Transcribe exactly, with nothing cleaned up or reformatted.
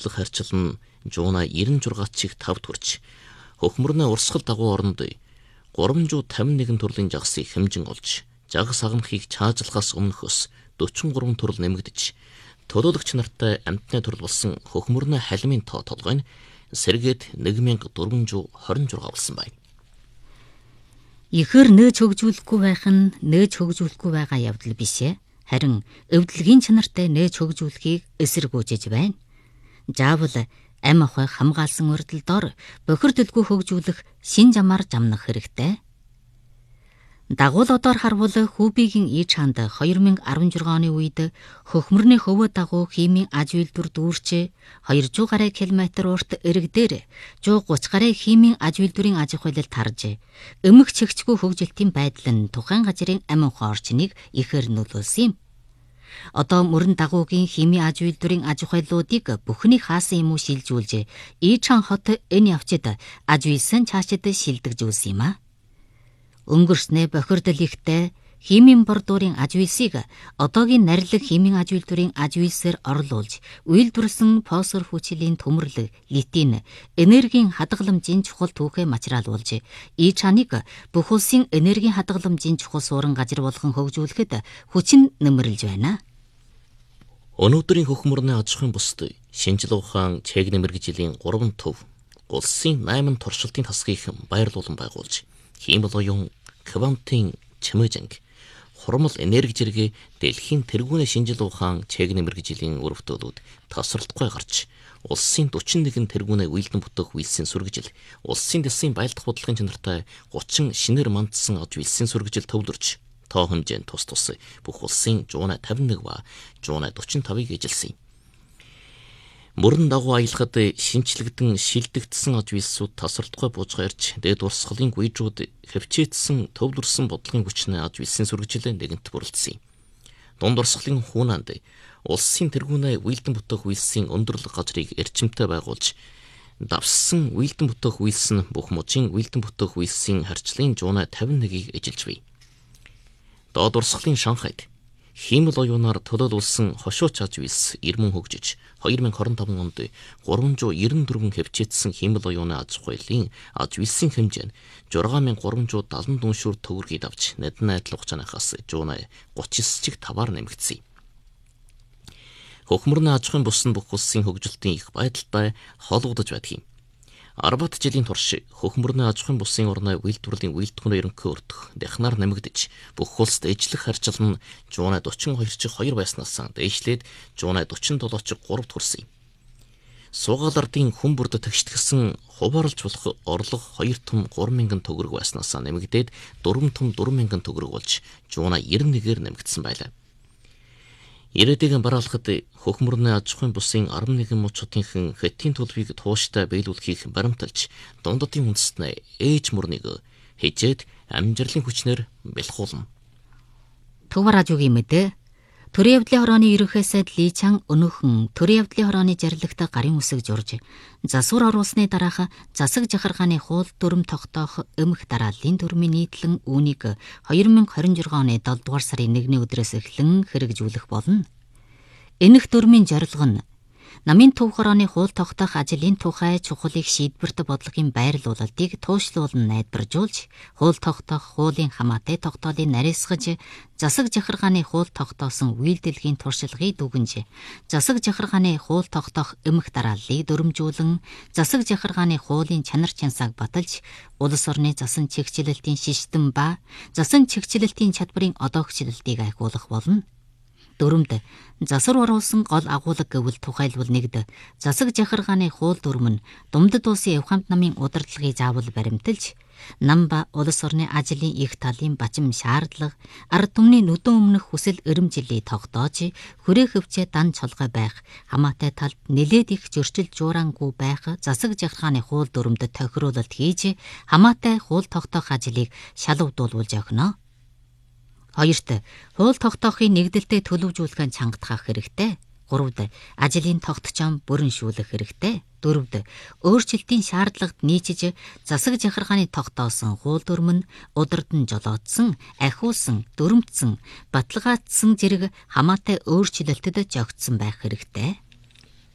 дээшлэх харьцал нь жууна девяносто шесть чиг тав төрж хөхмөрнөө урсгал дагуу оронд гурван зуун тавин нэгэн төрлийн жагсыг хэмжин олж жагс агнахыг чаажлахаас өмнөхөөс дөрвөн гурван төрөл нэмэгдэж төлөөлөгч нартай амтны төрөл болсон хөхмөрнөө халимын тоо толгой нь сэргээд нэг мянга дөрвөн зуун хорин шуурга болсон байна. Ихэр нөөж хөгжүүлэхгүй байх нь нөөж хөгжүүлэхгүй байгаа явдал биш ээ. Харин өвдлөгийн чанартай нөөж хөгжүүлэхийг эсэргүүцэж байна. Заавал ам ахуй хамгаалсан урдл дор бохирдөлгүй хөгжүүлэх шин замаар замнах хэрэгтэй. Дагуул одоор харвал Хүүбигийн ий чанд хоёр мянга арван шесть оны үед хөхмөрний хөвөө дагуу химийн аж үйлдвэр дүүрч двести гаруй километр урт эрэг дээр one thirty гаруй химийн аж үйлдвэрийн аж ахуйлал тарж өмөх чигчгүй хөгжилтийн байдал нь тухайн газрын амин орчныг ихээр нөлөөлсөн юм. Одоо мөрөн дагуугийн химийн аж үйлдвэрийн аж ахуйлуудыг бүхний хаасан юм уу шилжүүлж ий чан хот энэ явцад аж үйлсэн цаашид шилдэгжүүлсэн юм а. Өнгөрснөө бохирдол ихтэй химийн бордуурын аж үйлсийг одоогийн нарилэг химийн аж үйлдвэрийн аж үйлсээр орлуулж үйлдвэрлэсэн фосфор хүчилийн төмөрлөг литин энергийн хадгаламжийн чухал түүхээ материалуулж ий чаныг бүх улсын энергийн хадгаламжийн чухал суурин газар болгон хөгжүүлэхэд хүчин нэмэрлэж байна. Өнөөдрийн хөхмөрний аж ахуйн бусд шинжлэх ухаан чегнэ мэргэжлийн гурван төв улсын найман туршилтын тасгийг байрлуулан байгуулж хиймэл оюун квантын чимээжинг хурмал энерги зэрэг дэлхийн тэргүүний шинжлэх ухаан чегнэ мэргэжлийн өрөвтөлүүд тасралтгүй гарч улсын forty-one тэргүүний уйлдан бүтэх үйлсийн сүргэжил улсын дэсийн байлдах бодлогын чанартай thirty шинээр мандсан аж үйлсийн сүргэжил төвлөрч тоо хэмжээнд тус тус бүх улсын one fifty-one ба one forty-five-ыг эжилсэн. Мөрөн дагуу аялахад шинчлэгдэн шилдэгдсэн аж үйлсүүд тасралтгүй буужгаа ирж дээд урсгалын гүйжүүд хөвчээдсэн төвлөрсөн бодлогын хүчнээ аж үйлсийн сүргэжилээ нэгэнт бүрэлдсэн. Дунд урсгалын хуунанд улсын тэргүүнээ уйлдан бүтэх үйлсийн өндөрлөг газрыг эрчимтэй байгуулж давссан уйлдан бүтэх үйлс нь бүх мужийн уйлдан бүтэх үйлсийн харьцлын one fifty-one-ыг эжилж бий. Доод урсгалын Шанхайд хиймэл оюунаар төлөөлүүлсэн хошууч аж үйлс ирмэн хөгжиж twenty twenty-five онд three ninety-four хөвчээдсэн хиймэл оюуны аж ахуйлын аж үйлсийн хэмжээ нь six thousand three hundred seventy шүр төгрөгийг авч надны адил хугацаанаас one thirty-nine чиг таваар нэмэгдсэн. Хөхмөрний аж ахуйн бус нь бүх улсын хөгжилтийн их байдалтай холбогдож байдаг юм. Арбат жилийн турш хөхмөрний аж ахуйн бусын орны үйлдвэрлэлийн үйлдвэрийн ерөнхий өртөх дахнаар нэмэгдэж бүх улсад ижлэх харьцал нь one forty-two чиг two байснаас дээшлээд one forty-seven чиг three хүрсэн. Суугаал ардын хүн бүрд тэгштгэсэн хуваарлж болох орлого two том three thousand төгрөг байснаас нэмэгдээд four том four thousand төгрөг болж one ninety-one-ээр нэмэгдсэн байлаа. Ирээдүйн бараалхад хөхмөрний аж ахуйн бусын eleven муучдынхан хэтийн төлөвийг тууштай биелүүлэхийг баримталж дундадын үндэстнээ ээж мөрнийг хижээд амжилтын хүчнэр бэлхуулна. Төв радиогийн мэдээ Төрийн явдлын хорооны ерөнхий сайд Ли Чан өнөөхөн төрийн явдлын хорооны жаргалагт гарын үсэг журж засвар оруулсны дараах засаг жахаргааны хууль дүрм тогтоох өмнөх дарааллын дүрмийн нийтлэн үүнийг twenty twenty-six оны seven дугаар сарын first өдрөөс эхлэн хэрэгжүүлэх болно. Энэх дүрмийн зорилго нь намын төв хорооны хууль тогтоох ажлын тухай чухлыг шийдвэрт бодлогын байрлуулалтыг туушлуулан найдваржуулж, хууль тогтоох хуулийн хамаатай тогтоолыг нарийсгаж, засаг жахаргааны хууль тогтоосон үйлдэлгийн туршлагыг дүгнж, засаг жахаргааны хууль тогтоох өмнөх дарааллыг дүрмжүүлэн, засаг жахаргааны хуулийн чанар чансааг баталж, улс орны засан чигчлэлтийн шиштэн ба засан чигчлэлтийн чадварын одоогчлолтыг айхуулах болно. Дүрмд засвар оруулсан гол агуулга гэвэл тухайлбал нэгд засаг жахаргааны хууль дүрм нь Думдад улсын Явхамт намын удирдлагыг заавал баримталж, нам ба улс орны ажлын их талын бачим шаардлага, ард түмний нүдэн өмнөх хүсэл эрмжилийг тогтоож, хүрээ хөвчөө дан цолгой байх, хамаатай талд нэлээд их зөрчил жуурангуй байх засаг жахаргааны хууль дүрмд тохируулалт хийж, хамаатай хууль тогтоох ажлыг шалгуулуулж өгнө. Хоёрт хууль тогтоохын нэгдэлтэд төлөвжүүлэхээ чангатгах хэрэгтэй. Гуравд ажлын тогтчоом бүрэншүүлэх хэрэгтэй. Дөрөвд өөрчлөлтийн шаардлагад нийцэж засаг жахаргааны тогтоосон хууль дүрм нь удирдан жолоодсон, ахиулсан, дүрмдсэн, баталгаажсан зэрэг хамаатай өөрчлөлтөд жогдсон байх хэрэгтэй.